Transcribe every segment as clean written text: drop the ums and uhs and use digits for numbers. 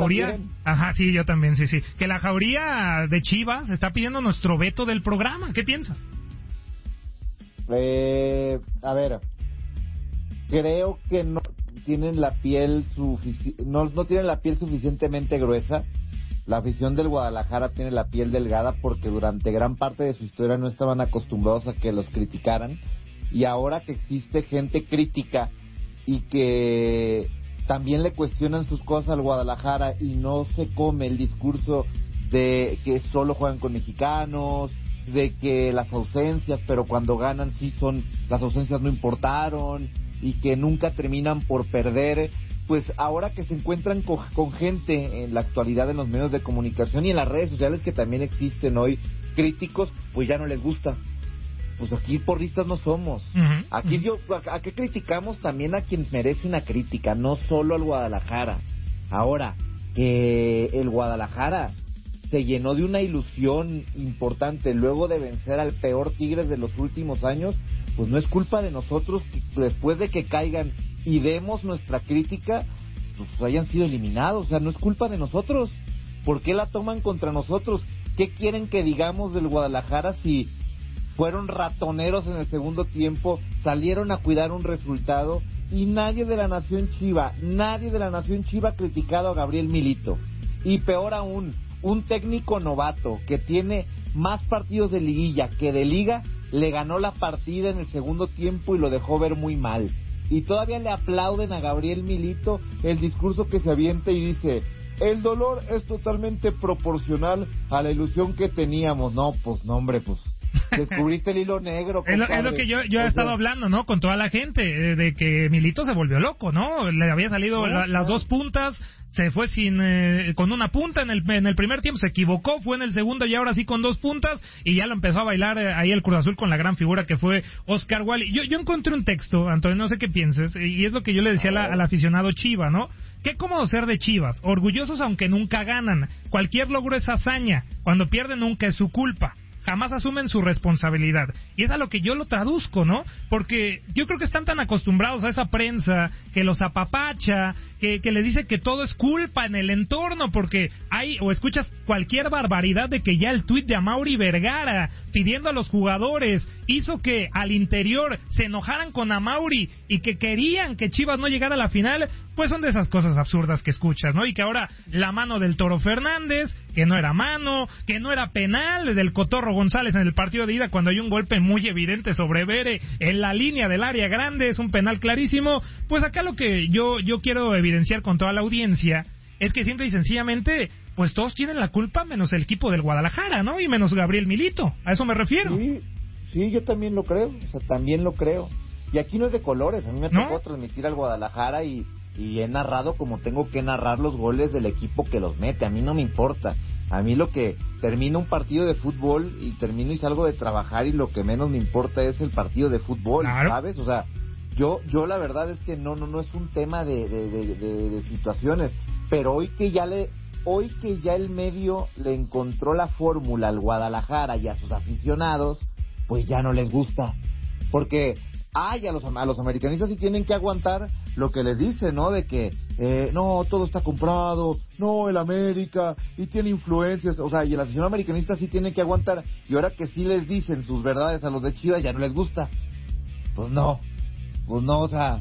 jauría... También. Ajá, sí, yo también, sí. Que la jauría de Chivas está pidiendo nuestro veto del programa. ¿Qué piensas? A ver, creo que no tienen la piel no tienen la piel suficientemente gruesa. La afición del Guadalajara tiene la piel delgada porque durante gran parte de su historia no estaban acostumbrados a que los criticaran, y ahora que existe gente crítica y que también le cuestionan sus cosas al Guadalajara y no se come el discurso de que solo juegan con mexicanos, de que las ausencias, pero cuando ganan las ausencias no importaron, y que nunca terminan por perder, pues ahora que se encuentran con gente en la actualidad en los medios de comunicación y en las redes sociales que también existen hoy, críticos, pues ya no les gusta. Pues aquí porristas no somos. Aquí ¿a qué criticamos? También a quien merece una crítica, no solo al Guadalajara. Ahora, que el Guadalajara se llenó de una ilusión importante luego de vencer al peor Tigres de los últimos años, pues no es culpa de nosotros que después de que caigan y demos nuestra crítica, pues hayan sido eliminados. O sea, no es culpa de nosotros. ¿Por qué la toman contra nosotros? ¿Qué quieren que digamos del Guadalajara si fueron ratoneros en el segundo tiempo, salieron a cuidar un resultado y nadie de la Nación Chiva ha criticado a Gabriel Milito? Y peor aún, un técnico novato que tiene más partidos de liguilla que de liga, le ganó la partida en el segundo tiempo y lo dejó ver muy mal. Y todavía le aplauden a Gabriel Milito el discurso que se avienta y dice: el dolor es totalmente proporcional a la ilusión que teníamos. No, pues no, hombre, pues descubriste el hilo negro. Es lo que yo he estado hablando, ¿no? Con toda la gente, de que Milito se volvió loco, ¿no? Le había salido las dos puntas, se fue con una punta en el primer tiempo, se equivocó, fue en el segundo y ahora sí con dos puntas, y ya lo empezó a bailar ahí el Cruz Azul con la gran figura que fue Oscar Wally. Yo encontré un texto, Antonio, no sé qué pienses, y es lo que yo le decía al aficionado Chiva, ¿no? Qué cómodo ser de Chivas, orgullosos aunque nunca ganan, cualquier logro es hazaña, cuando pierden nunca es su culpa. Jamás asumen su responsabilidad. Y es a lo que yo lo traduzco, ¿no? Porque yo creo que están tan acostumbrados a esa prensa que los apapacha, que le dice que todo es culpa en el entorno, porque o escuchas cualquier barbaridad de que ya el tuit de Amaury Vergara pidiendo a los jugadores hizo que al interior se enojaran con Amaury y que querían que Chivas no llegara a la final. Pues son de esas cosas absurdas que escuchas, ¿no? Y que ahora la mano del Toro Fernández, que no era mano, que no era penal del Cotorro González en el partido de ida cuando hay un golpe muy evidente sobre Bere en la línea del área grande, es un penal clarísimo. Pues acá lo que yo quiero evidenciar con toda la audiencia es que simple y sencillamente, pues todos tienen la culpa menos el equipo del Guadalajara, ¿no? Y menos Gabriel Milito, a eso me refiero. Sí, yo también lo creo, también lo creo. Y aquí no es de colores, a mí me tocó transmitir al Guadalajara y he narrado como tengo que narrar los goles del equipo que los mete, a mí no me importa. A mí lo que termina un partido de fútbol y termino y salgo de trabajar y lo que menos me importa es el partido de fútbol, claro. ¿Sabes? O sea, yo la verdad es que no es un tema de situaciones, pero hoy que ya el medio le encontró la fórmula al Guadalajara y a sus aficionados, pues ya no les gusta, porque a los americanistas sí tienen que aguantar lo que les dicen, ¿no? De que no, todo está comprado, no, el América, y tiene influencias, o sea, y el aficionado americanista sí tiene que aguantar, y ahora que sí les dicen sus verdades a los de Chivas, ya no les gusta. Pues no, o sea,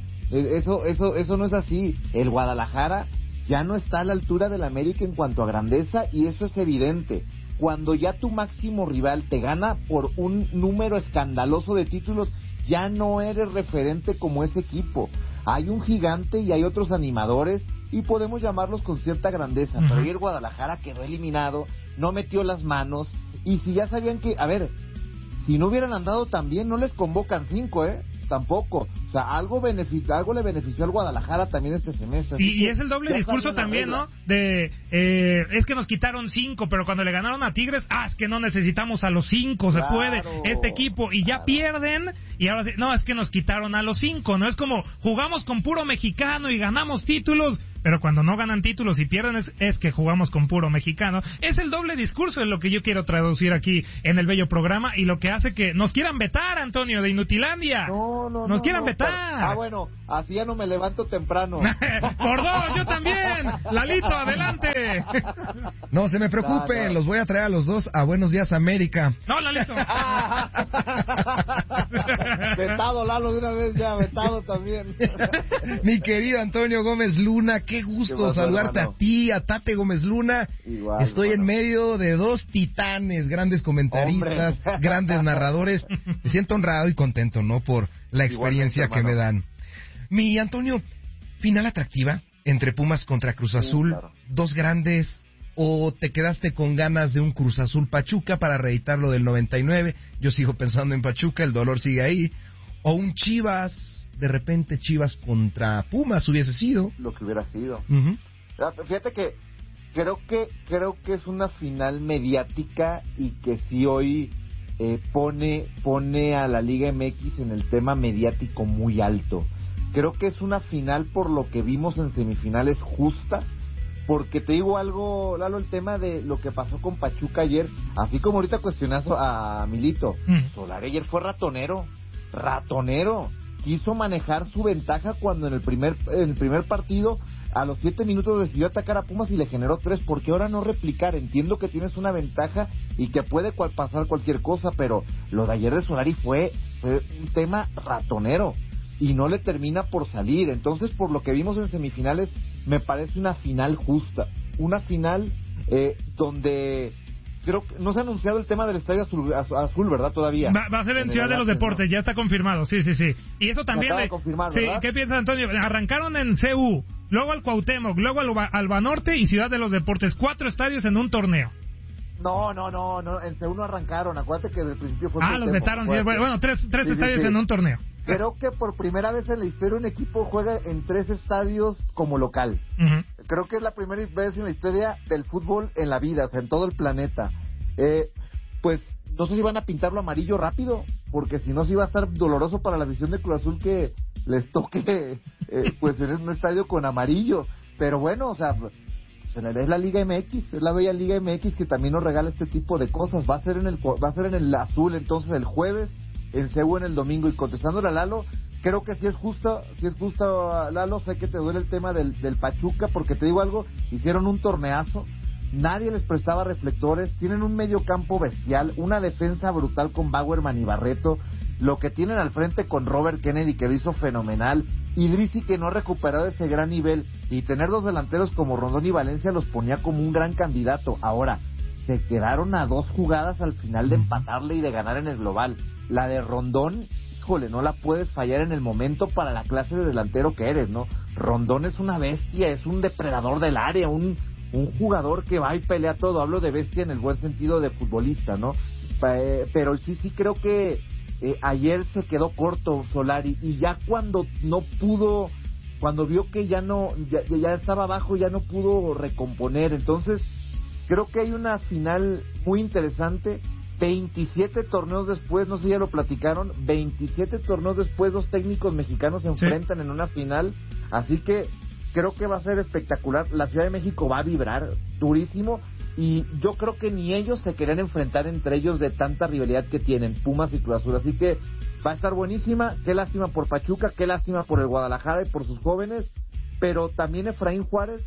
eso no es así. El Guadalajara ya no está a la altura del América en cuanto a grandeza, y eso es evidente. Cuando ya tu máximo rival te gana por un número escandaloso de títulos, ya no eres referente como ese equipo. Hay un gigante y hay otros animadores y podemos llamarlos con cierta grandeza, pero hoy el Guadalajara quedó eliminado, no metió las manos, y si ya sabían que, a ver, si no hubieran andado tan bien, no les convocan 5, tampoco. O sea, algo le benefició al Guadalajara también este semestre. Y es el doble discurso también, ¿no? Es que nos quitaron 5, pero cuando le ganaron a Tigres, es que no necesitamos a los 5, se puede, este equipo, y ya pierden, y ahora no, es que nos quitaron a los 5, ¿no? Es como, jugamos con puro mexicano y ganamos títulos, pero cuando no ganan títulos y pierden es que jugamos con puro mexicano. Es el doble discurso en lo que yo quiero traducir aquí en el bello programa, y lo que hace que nos quieran vetar, Antonio, de Inutilandia. Nos quieran vetar. Bueno, así ya no me levanto temprano. Por 2, yo también. Lalito, adelante. No se me preocupen, los voy a traer a los dos a Buenos Días América. No, Lalito. Vetado, Lalo, de una vez ya, vetado también. Mi querido Antonio Gómez Luna, qué gusto saludarte a ti, a Tate Gómez Luna. Igual, estoy en medio de dos titanes, grandes comentaristas, grandes narradores. Me siento honrado y contento, ¿no? Por la experiencia que me dan. Mi Antonio, final atractiva entre Pumas contra Cruz Azul, claro. Dos grandes, o te quedaste con ganas de un Cruz Azul Pachuca para reeditar lo del 99, yo sigo pensando en Pachuca, el dolor sigue ahí, o un Chivas, de repente Chivas contra Pumas hubiese sido. Lo que hubiera sido. Uh-huh. Fíjate que creo que es una final mediática y que sí hoy pone a la Liga MX en el tema mediático muy alto. Creo que es una final por lo que vimos en semifinales justa, porque te digo algo, Lalo, el tema de lo que pasó con Pachuca ayer, así como ahorita cuestionaste a Milito, Solari ayer fue ratonero, quiso manejar su ventaja cuando en el primer partido a los 7 minutos decidió atacar a Pumas y le generó 3, porque ahora no replicar. Entiendo que tienes una ventaja y que puede pasar cualquier cosa, pero lo de ayer de Solari fue un tema ratonero y no le termina por salir. Entonces, por lo que vimos en semifinales, me parece una final justa, una final donde creo que no se ha anunciado el tema del Estadio Azul, ¿verdad? Todavía. Va a ser en Ciudad de los Deportes, ya está confirmado, sí. Y eso también... Se acaba de confirmar, sí, ¿verdad? ¿qué piensas, Antonio? Arrancaron en CU, luego al Cuauhtémoc, luego al Albanorte y Ciudad de los Deportes, 4 estadios en un torneo. No, en C1 arrancaron, acuérdate que desde el principio fue... los vetaron, sí, bueno, tres estadios en un torneo. Creo que por primera vez en la historia un equipo juega en 3 estadios como local. Uh-huh. Creo que es la primera vez en la historia del fútbol en la vida, o sea, en todo el planeta. Pues no sé si van a pintarlo amarillo rápido, porque si no, sí va a estar doloroso para la afición de Cruz Azul que les toque pues en un estadio con amarillo. Pero bueno, o sea, es la Liga MX, es la bella Liga MX que también nos regala este tipo de cosas. Va a ser en el azul entonces el jueves, en CU en el domingo. Y contestándole a Lalo, creo que sí es justo, Lalo. Sé que te duele el tema del Pachuca, porque te digo algo, hicieron un torneazo, nadie les prestaba reflectores, tienen un medio campo bestial, una defensa brutal con Bauerman y Barreto, lo que tienen al frente con Robert Kennedy, que lo hizo fenomenal, Idrissi, que no ha recuperado ese gran nivel, y tener 2 delanteros como Rondón y Valencia los ponía como un gran candidato. Ahora, se quedaron a 2 jugadas al final de empatarle y de ganar en el global. La de Rondón, híjole, no la puedes fallar en el momento para la clase de delantero que eres, ¿no? Rondón es una bestia, es un depredador del área, un jugador que va y pelea todo. Hablo de bestia en el buen sentido de futbolista, ¿no? Pero sí creo que ayer se quedó corto Solari, y ya cuando no pudo, cuando vio que ya estaba abajo, ya no pudo recomponer. Entonces creo que hay una final muy interesante. 27 torneos después, no sé si ya lo platicaron, 27 torneos después 2 técnicos mexicanos se enfrentan en una final, así que creo que va a ser espectacular. La Ciudad de México va a vibrar durísimo, y yo creo que ni ellos se querían enfrentar entre ellos de tanta rivalidad que tienen Pumas y Cruz Azul, así que va a estar buenísima. Qué lástima por Pachuca, qué lástima por el Guadalajara y por sus jóvenes, pero también Efraín Juárez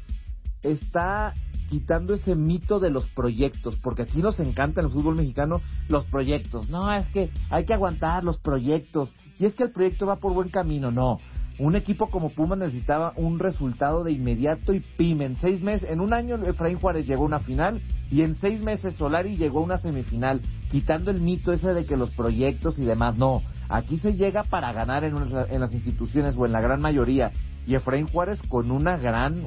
está quitando ese mito de los proyectos, porque aquí nos encanta en el fútbol mexicano los proyectos. No, es que hay que aguantar los proyectos, y es que el proyecto va por buen camino. No, un equipo como Pumas necesitaba un resultado de inmediato, y pim, en 6 meses, en un año Efraín Juárez llegó a una final, y en 6 meses Solari llegó a una semifinal, quitando el mito ese de que los proyectos y demás. No, aquí se llega para ganar en las instituciones, o en la gran mayoría, y Efraín Juárez con una gran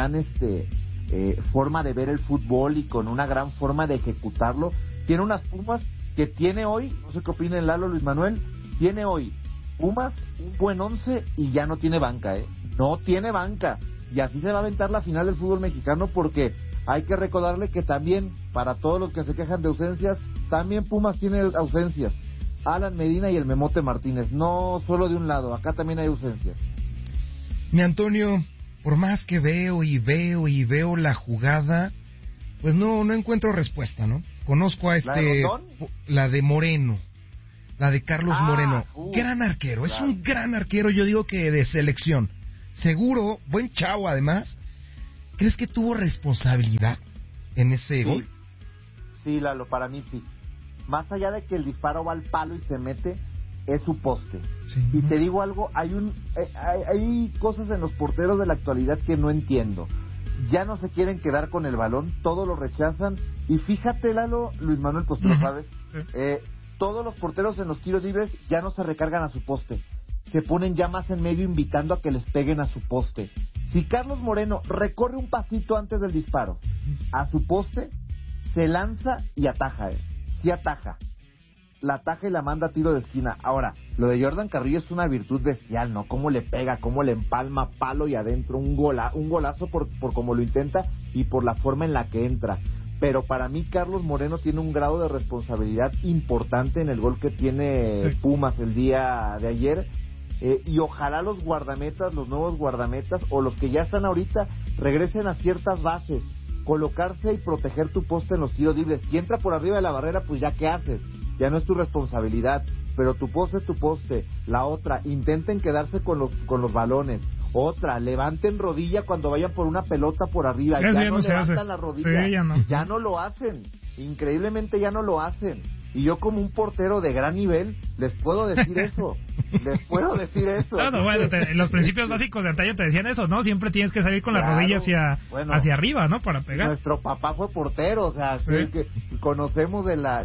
forma de ver el fútbol y con una gran forma de ejecutarlo. Tiene unas Pumas que tiene hoy, no sé qué opina Lalo, Luis Manuel, tiene hoy Pumas un buen 11 y ya no tiene banca, no tiene banca, y así se va a aventar la final del fútbol mexicano, porque hay que recordarle que también, para todos los que se quejan de ausencias, también Pumas tiene ausencias, Alan Medina y el Memote Martínez, no solo de un lado, acá también hay ausencias. Mi Antonio, por más que veo la jugada, pues no encuentro respuesta, ¿no? Conozco a la de Moreno, la de Carlos Moreno, gran arquero, claro. Es un gran arquero, yo digo que de selección, seguro, buen chavo además, ¿crees que tuvo responsabilidad en ese gol? Sí, Lalo, para mí sí. Más allá de que el disparo va al palo y se mete, es su poste. Sí. Y te digo algo, hay cosas en los porteros de la actualidad que no entiendo. Ya no se quieren quedar con el balón, todo lo rechazan. Y fíjate, Lalo, Luis Manuel, pues tú lo sabes, sí. Todos los porteros en los tiros libres ya no se recargan a su poste. Se ponen ya más en medio invitando a que les peguen a su poste. Si Carlos Moreno recorre un pasito antes del disparo a su poste, se lanza y ataja. Sí ataja. La ataja y la manda a tiro de esquina. Ahora, lo de Jordan Carrillo es una virtud bestial, ¿no? Cómo le pega, cómo le empalma palo y adentro un golazo por cómo lo intenta y por la forma en la que entra. Pero para mí Carlos Moreno tiene un grado de responsabilidad importante en el gol que tiene Pumas el día de ayer. Y ojalá los guardametas, los nuevos guardametas o los que ya están ahorita regresen a ciertas bases, colocarse y proteger tu poste en los tiros libres. Si entra por arriba de la barrera, pues ya qué haces, ya no es tu responsabilidad, pero tu poste es tu poste. La otra, intenten quedarse con los balones. Otra, levanten rodilla cuando vayan por una pelota por arriba. Ya no levantan la rodilla, sí, ya no lo hacen, increíblemente ya no lo hacen. Y yo como un portero de gran nivel les puedo decir eso. Claro, bueno, los principios básicos de antaño te decían eso, ¿no? Siempre tienes que salir con la rodilla hacia arriba, ¿no? Para pegar. Nuestro papá fue portero, o sea, que conocemos de la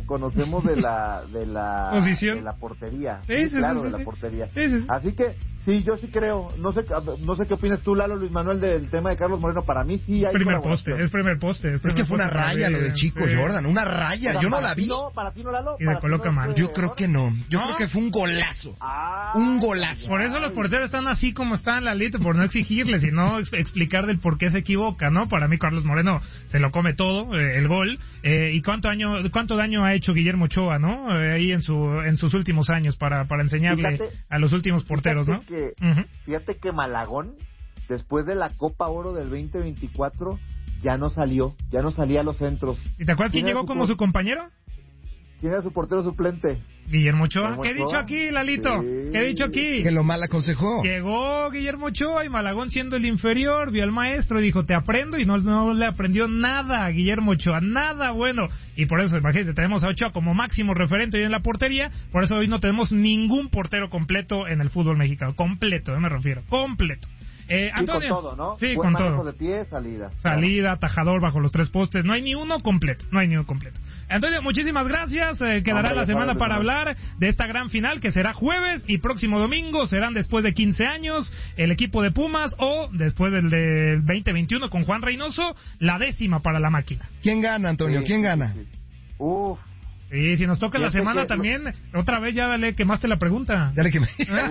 posición, de la portería. Sí, de la portería. Sí. Así que sí, yo sí creo. No sé qué opinas tú, Lalo, Luis Manuel, del tema de Carlos Moreno. Para mí sí hay primer poste. Es que fue una raya lo de Chico Jordan, una raya. Yo no la vi. No, para ti no, Lalo. Y le coloca mal. Yo creo que no. Yo creo que fue un golazo. Un golazo. Por eso los porteros están así como están, Lalito, por no exigirles y no explicar del por qué se equivoca, ¿no? Para mí Carlos Moreno se lo come todo, el gol. ¿Y cuánto daño ha hecho Guillermo Ochoa, ¿no? Ahí en sus últimos años para enseñarle a los últimos porteros, ¿no? Fíjate que Malagón, después de la Copa Oro del 2024, ya no salía a los centros. ¿Y te acuerdas quién llegó como su compañero? ¿Quién era su portero suplente? Guillermo Ochoa. ¿Qué he dicho aquí, Lalito? Sí. ¿Qué he dicho aquí? Que lo mal aconsejó. Llegó Guillermo Ochoa y Malagón, siendo el inferior, vio al maestro y dijo, te aprendo, y no le aprendió nada a Guillermo Ochoa, nada bueno. Y por eso, imagínate, tenemos a Ochoa como máximo referente hoy en la portería, por eso hoy no tenemos ningún portero completo en el fútbol mexicano. Completo, me refiero, completo. Antonio, con todo, ¿no? Sí, buen con manejo todo. De pie, salida, atajador bajo los tres postes. No hay ni uno completo. Antonio, muchísimas gracias. Quedará la semana para hablar de esta gran final que será jueves y próximo domingo. Serán después de 15 años el equipo de Pumas o después del 2021 con Juan Reynoso, la 10ª para la máquina. ¿Quién gana, Antonio? ¿Quién gana? Uf. Y si nos toca la semana también, otra vez ya le quemaste la pregunta. Ya le quemé.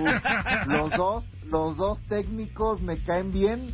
Los dos técnicos me caen bien.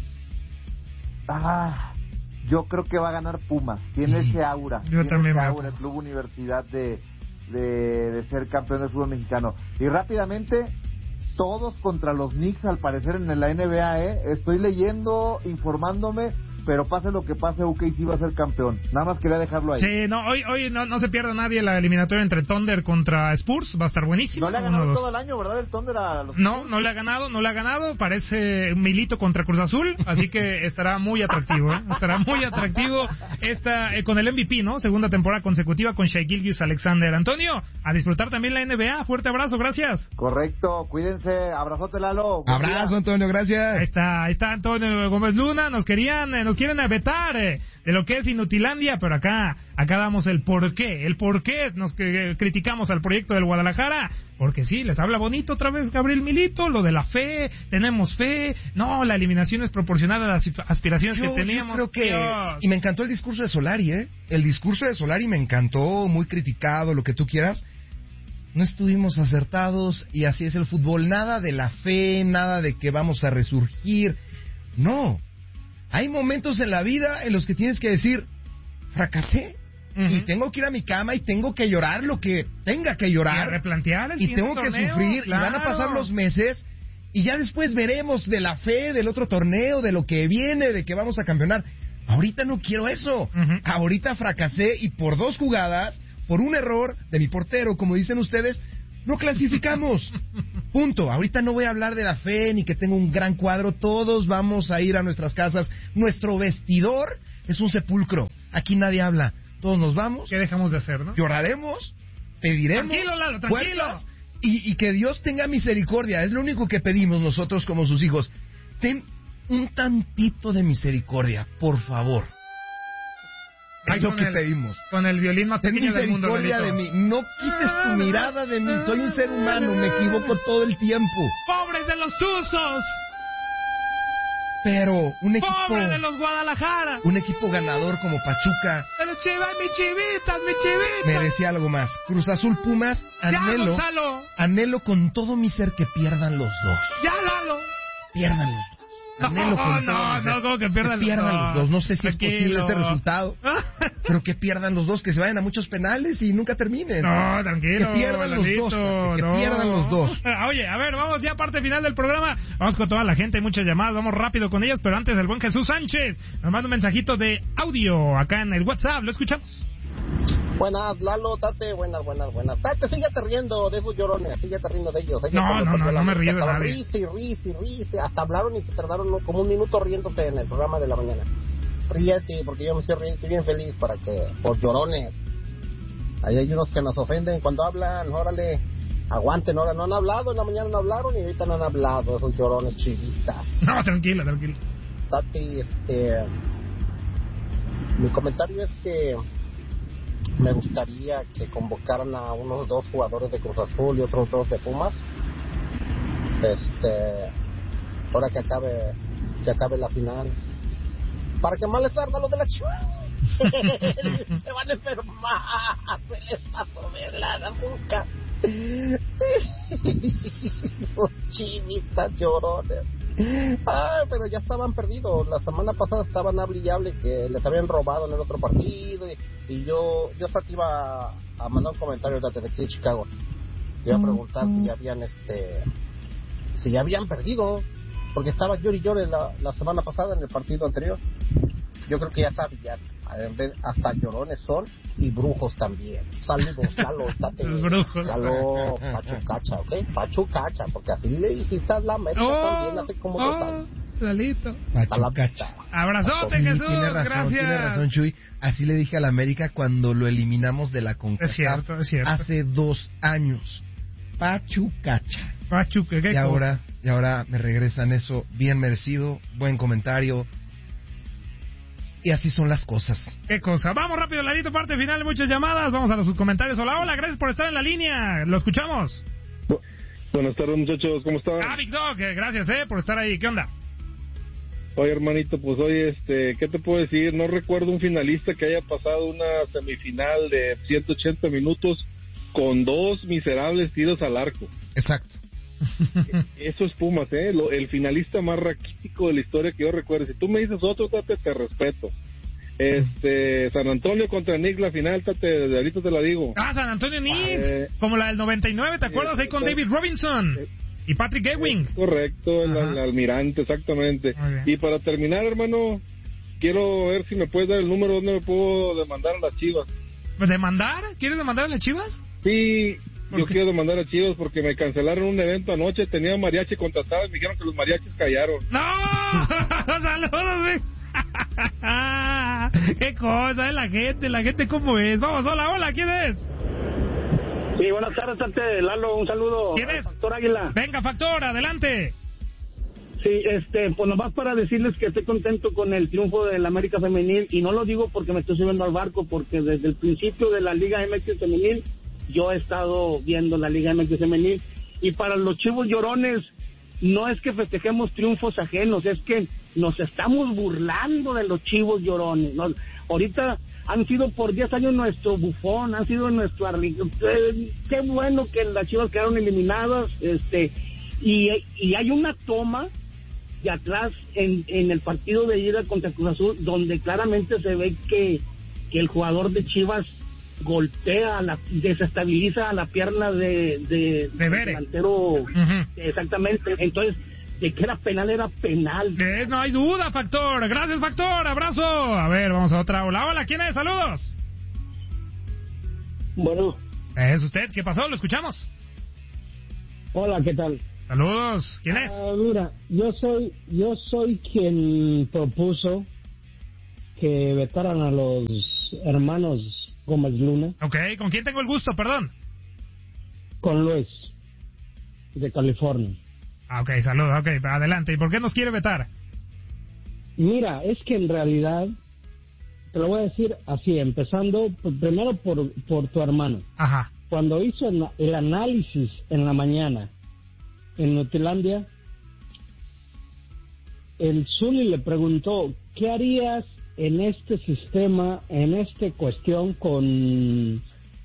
Yo creo que va a ganar Pumas. Tiene ese aura. Yo también ese aura, el Club Universidad de ser campeón del fútbol mexicano. Y rápidamente, todos contra los Knicks al parecer en la NBA. Estoy leyendo, informándome. Pero pase lo que pase, OKC va a ser campeón. Nada más quería dejarlo ahí. Sí, no, hoy no se pierde nadie la eliminatoria entre Thunder contra Spurs. Va a estar buenísimo. No le ha ganado todo el año, ¿verdad? El Thunder a los... No le ha ganado. Parece un Milito contra Cruz Azul. Así que estará muy atractivo, ¿eh? Estará muy atractivo con el MVP, ¿no? Segunda temporada consecutiva con Shai Gilgeous-Alexander. Antonio, a disfrutar también la NBA. Fuerte abrazo, gracias. Correcto, cuídense. Abrazote, Lalo. Abrazo, Antonio, gracias. Ahí está Antonio Gómez Luna. Nos quieren vetar de lo que es Inutilandia, pero acá damos el porqué nos criticamos al proyecto del Guadalajara, porque sí, les habla bonito otra vez Gabriel Milito, lo de la fe, tenemos fe, no, la eliminación es proporcional a las aspiraciones que teníamos. Yo creo que, y me encantó el discurso de Solari, el discurso de Solari me encantó, muy criticado, lo que tú quieras. No estuvimos acertados y así es el fútbol, nada de la fe, nada de que vamos a resurgir, no. Hay momentos en la vida en los que tienes que decir, fracasé, y tengo que ir a mi cama y tengo que llorar lo que tenga que llorar. Y a replantear el y tengo que torneo, sufrir, claro. Y van a pasar los meses, y ya después veremos de la fe, del otro torneo, de lo que viene, de que vamos a campeonar. Ahorita no quiero eso. Ahorita fracasé y por 2 jugadas, por un error de mi portero, como dicen ustedes, no clasificamos. Punto. Ahorita no voy a hablar de la fe ni que tengo un gran cuadro. Todos vamos a ir a nuestras casas. Nuestro vestidor es un sepulcro. Aquí nadie habla. Todos nos vamos. ¿Qué dejamos de hacer, no? Lloraremos, pediremos. Tranquilo, Lalo, tranquilo. Y que Dios tenga misericordia. Es lo único que pedimos nosotros como sus hijos. Ten un tantito de misericordia, por favor. Es lo que pedimos. Con el violín más pequeño del mundo. Ten misericordia de mí. No quites tu mirada de mí. Soy un ser humano. Me equivoco todo el tiempo. ¡Pobres de los Tuzos! Pero un equipo... ¡Pobre de los Guadalajara! Un equipo ganador como Pachuca... ¡De los Chivas, mis chivitas! Merecía algo más. Cruz Azul, Pumas, anhelo con todo mi ser que pierdan los dos. ¡Ya, Lalo! Pierdan los dos. Anhelo con como que pierdan los dos. No sé si es posible ese resultado, pero que pierdan los dos, que se vayan a muchos penales y nunca terminen. No, tranquilo. Que pierdan los dos, que pierdan los dos. Oye, a ver, vamos ya a parte final del programa. Vamos con toda la gente, hay muchas llamadas, vamos rápido con ellas, pero antes el buen Jesús Sánchez nos manda un mensajito de audio acá en el WhatsApp, lo escuchamos. Buenas, Lalo, Tate, buenas. Tate, síguete riendo de esos llorones, síguete riendo de ellos. No me río de nadie. Risa, hasta hablaron y se tardaron como un minuto riéndose en el programa de la mañana. Ríete, porque yo me estoy bien feliz por llorones. Ahí hay unos que nos ofenden cuando hablan, órale, aguanten, ahora no han hablado, en la mañana no hablaron y ahorita no han hablado, esos llorones chivistas. No, tranquilo. Tate, mi comentario es que me gustaría que convocaran a unos 2 jugadores de Cruz Azul y otros 2 de Pumas. Ahora que acabe la final, para que más les arda lo de la Chivas. Se van a enfermar, se les pasó la azúcar. Chivitas llorones. Pero ya estaban perdidos. La semana pasada estaban hable y hable que les habían robado en el otro partido y yo hasta te iba a mandar un comentario desde aquí de Chicago. Te iba a preguntar si ya habían perdido, porque estaba llore la semana pasada en el partido anterior. Yo creo que ya sabían. Hasta llorones son y brujos también. Saludos, Lalo, Tate. Brujos. Lalo, Pachucacha, ¿ok? Pachucacha, porque así le hiciste a la América también hace como 2 años. Lalito. Pachucacha. Abrazote, Sí, Jesús. Tiene razón, Chuy. Así le dije a la América cuando lo eliminamos de la CONCACAF hace 2 años. Pachucacha. ¿Qué cosa? Y ahora me regresan eso bien merecido. Buen comentario. Y así son las cosas. ¿Qué cosa? Vamos rápido, Lalito, parte final, muchas llamadas. Vamos a los comentarios. Hola, gracias por estar en la línea. Lo escuchamos. Buenas tardes, muchachos, ¿cómo están? Big Dog, gracias por estar ahí. ¿Qué onda? Oye, hermanito, pues oye, ¿qué te puedo decir? No recuerdo un finalista que haya pasado una semifinal de 180 minutos con 2 miserables tiros al arco. Exacto. Eso es Pumas, el finalista más raquítico de la historia que yo recuerdo. Si tú me dices otro, Tate, te respeto. San Antonio contra Knicks, la final, Tate, de ahorita te la digo. San Antonio Knicks, como la del 99, ¿te acuerdas? Ahí con David Robinson y Patrick Ewing. Correcto, el almirante, exactamente. Y para terminar, hermano, quiero ver si me puedes dar el número donde me puedo demandar a las Chivas. ¿Demandar? ¿Quieres demandar a las Chivas? Sí. Yo quiero demandar a Chivas porque me cancelaron un evento anoche, tenía mariachi contratado y me dijeron que los mariachis callaron. ¡No! ¡Saludos! ¡Qué cosa! La gente cómo es. Vamos, hola, ¿quién es? Sí, buenas tardes, Tate, Lalo, un saludo. ¿Quién es? Factor Águila. Venga, Factor, adelante. Sí, pues nomás para decirles que estoy contento con el triunfo del América Femenil, y no lo digo porque me estoy subiendo al barco, porque desde el principio de la Liga MX Femenil yo he estado viendo la Liga MX Femenil, y para los Chivos llorones no es que festejemos triunfos ajenos, es que nos estamos burlando de los Chivos llorones, ¿no? Ahorita han sido por 10 años nuestro bufón, han sido nuestro qué bueno que las Chivas quedaron eliminadas, y hay una toma de atrás en el partido de ida contra Cruz Azul donde claramente se ve que el jugador de Chivas golpea, desestabiliza la pierna de delantero. Exactamente. Entonces, de que era penal. No hay duda, Factor. Gracias, Factor. Abrazo. A ver, vamos a otra. Hola, ¿quién es? Saludos. Bueno. ¿Es usted? ¿Qué pasó? Lo escuchamos. Hola, ¿qué tal? Saludos. ¿Quién es? Mira, yo soy quien propuso que vetaran a los hermanos Gómez Luna. Ok, ¿con quién tengo el gusto? Perdón. Con Luis, de California. Ok, saludos. Ok, adelante. ¿Y por qué nos quiere vetar? Mira, es que en realidad, te lo voy a decir así, empezando primero por tu hermano. Ajá. Cuando hizo el análisis en la mañana en Nutilandia, el Zuli le preguntó, ¿qué harías en este sistema, en esta cuestión con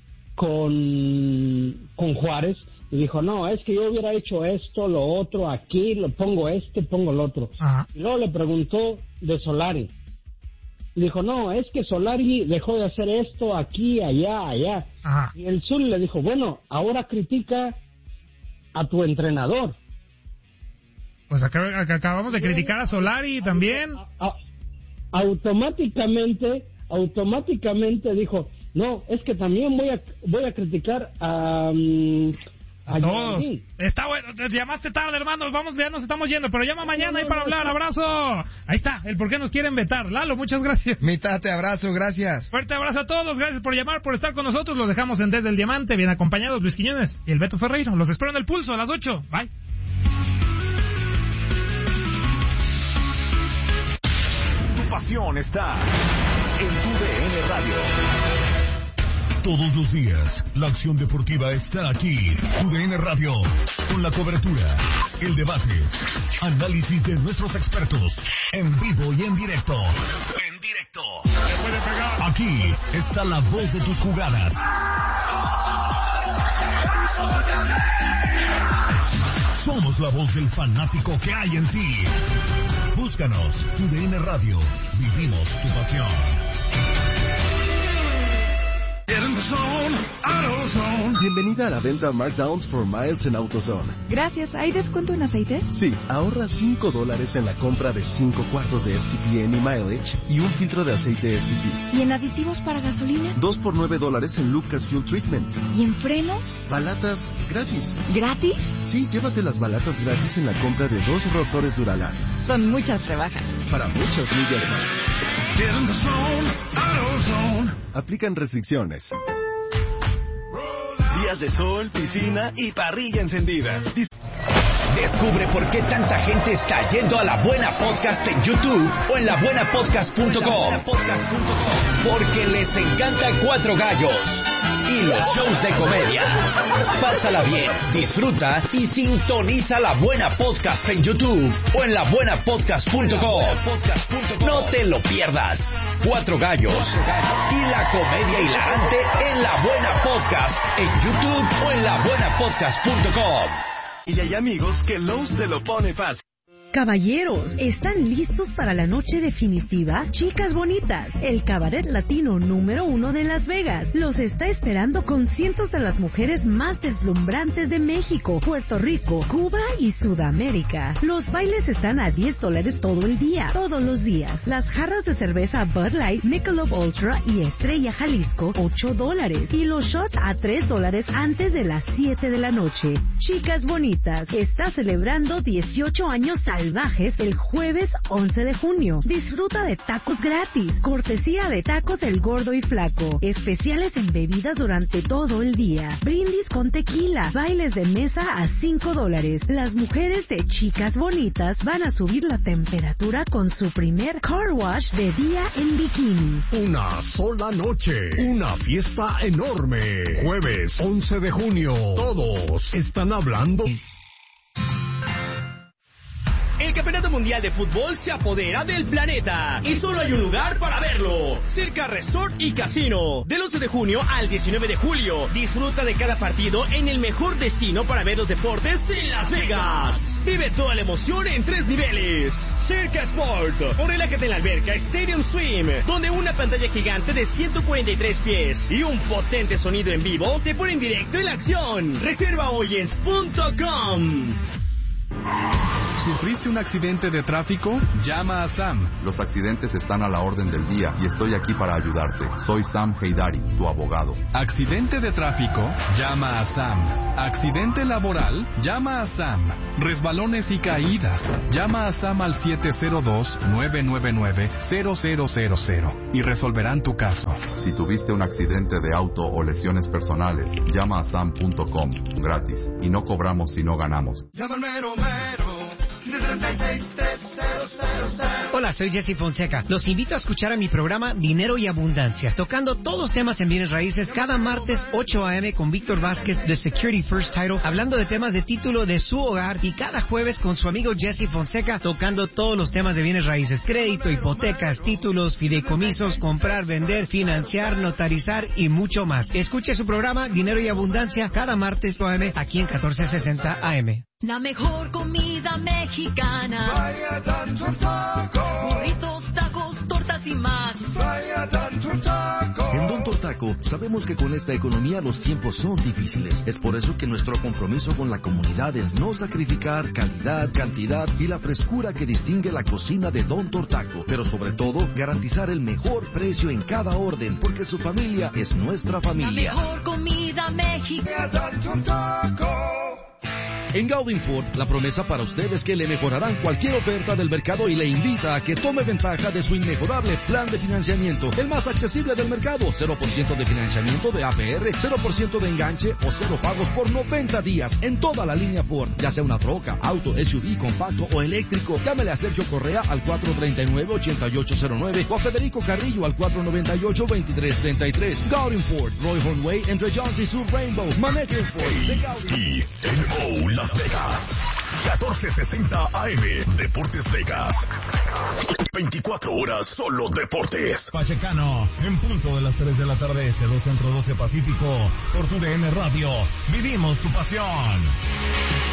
Juárez? Y dijo, no, es que yo hubiera hecho esto, lo otro, aquí, lo pongo pongo el otro. Ajá. Y luego le preguntó de Solari. Y dijo, no, es que Solari dejó de hacer esto, aquí, allá. Ajá. Y el Zuli le dijo, bueno, ahora critica a tu entrenador. Pues acabamos de criticar a Solari también. Automáticamente dijo, no, es que también voy a criticar a todos. Está bueno, te llamaste tarde, hermanos, ya nos estamos yendo, pero llama mañana ahí para hablar. Abrazo. Ahí está, el por qué nos quieren vetar. Lalo, muchas gracias. Mitate, abrazo, gracias. Fuerte abrazo a todos, gracias por llamar, por estar con nosotros. Los dejamos en Desde el Diamante, bien acompañados, Luis Quiñones y el Beto Ferreiro. Los espero en el Pulso a las 8. Bye. Tu pasión está en tu DN Radio. Todos los días, la acción deportiva está aquí. TUDN Radio, con la cobertura, el debate, análisis de nuestros expertos, en vivo y en directo. Aquí está la voz de tus jugadas. Somos la voz del fanático que hay en ti. Búscanos, TUDN Radio, vivimos tu pasión. Bienvenida a la venta Markdowns for Miles en AutoZone. Gracias. ¿Hay descuento en aceites? Sí, ahorra $5 en la compra de 5 cuartos de STP Any Mileage y un filtro de aceite STP. ¿Y en aditivos para gasolina? 2 por $9 en Lucas Fuel Treatment. ¿Y en frenos? Balatas gratis. ¿Gratis? Sí, llévate las balatas gratis en la compra de 2 rotores Duralast. Son muchas rebajas. Para muchas millas más. Aplican restricciones. Días de sol, piscina y parrilla encendida. Descubre por qué tanta gente está yendo a La Buena Podcast en YouTube o en labuenapodcast.com. Porque les encantan Cuatro Gallos y los shows de comedia. Pásala bien, disfruta y sintoniza La Buena Podcast en YouTube o en labuenapodcast.com. No te lo pierdas. Cuatro Gallos y la comedia hilarante en La Buena Podcast en YouTube o en labuenapodcast.com. Y hay amigos que Lowe's te lo pone fácil. Caballeros, ¿están listos para la noche definitiva? Chicas Bonitas, el cabaret latino número 1 de Las Vegas, los está esperando con cientos de las mujeres más deslumbrantes de México, Puerto Rico, Cuba y Sudamérica. Los bailes están a $10 todo el día, todos los días. Las jarras de cerveza Bud Light, Michelob Ultra y Estrella Jalisco, $8. Y los shots a $3 antes de las 7 de la noche. Chicas Bonitas, está celebrando 18 años salvajes el jueves 11 de junio. Disfruta de tacos gratis, cortesía de Tacos El Gordo y Flaco, especiales en bebidas durante todo el día, brindis con tequila, bailes de mesa a $5. Las mujeres de Chicas Bonitas van a subir la temperatura con su primer car wash de día en bikini. Una sola noche, una fiesta enorme. Jueves 11 de junio, todos están hablando. El Campeonato Mundial de Fútbol se apodera del planeta y solo hay un lugar para verlo: Circa Resort y Casino. Del 11 de junio al 19 de julio, disfruta de cada partido en el mejor destino para ver los deportes en Las Vegas. Vive toda la emoción en 3 niveles. Circa Sport, o relájate en la alberca Stadium Swim, donde una pantalla gigante de 143 pies y un potente sonido en vivo te ponen directo en la acción. Reserva hoy en .com. ¿Sufriste un accidente de tráfico? Llama a Sam. Los accidentes están a la orden del día y estoy aquí para ayudarte. Soy Sam Heydari, tu abogado. ¿Accidente de tráfico? Llama a Sam. ¿Accidente laboral? Llama a Sam. ¿Resbalones y caídas? Llama a Sam al 702-999-0000 y resolverán tu caso. Si tuviste un accidente de auto o lesiones personales, llama a sam.com, gratis. Y no cobramos si no ganamos. Llama al mero mero. Hola, soy Jesse Fonseca. Los invito a escuchar a mi programa Dinero y Abundancia, tocando todos los temas en bienes raíces cada martes 8 a.m. con Víctor Vázquez de Security First Title, hablando de temas de título de su hogar, y cada jueves con su amigo Jesse Fonseca tocando todos los temas de bienes raíces: crédito, hipotecas, títulos, fideicomisos, comprar, vender, financiar, notarizar y mucho más. Escuche su programa Dinero y Abundancia cada martes 8 a.m. aquí en 1460 AM. La mejor comida mexicana. Vaya Don Tortaco. Burritos, tacos, tortas y más. Vaya Don Tortaco. En Don Tortaco sabemos que con esta economía los tiempos son difíciles. Es por eso que nuestro compromiso con la comunidad es no sacrificar calidad, cantidad y la frescura que distingue la cocina de Don Tortaco. Pero sobre todo, garantizar el mejor precio en cada orden, porque su familia es nuestra familia. La mejor comida mexicana. Don Tortaco. En Gaudin Ford, la promesa para usted es que le mejorarán cualquier oferta del mercado y le invita a que tome ventaja de su inmejorable plan de financiamiento, el más accesible del mercado. 0% de financiamiento de APR, 0% de enganche o 0 pagos por 90 días en toda la línea Ford, ya sea una troca, auto, SUV, compacto o eléctrico. Llámele a Sergio Correa al 439-8809 o a Federico Carrillo al 498-2333. Gaudin Ford, Roy Hornway, entre Jones y Sur Rainbow. Maneje Ford de Gaudin. Las Vegas, 1460 AM, Deportes Vegas. 24 horas solo deportes. Pachecano, en punto de las 3 de la tarde, 2 Centro 12 Pacífico, por tu DN Radio. Vivimos tu pasión.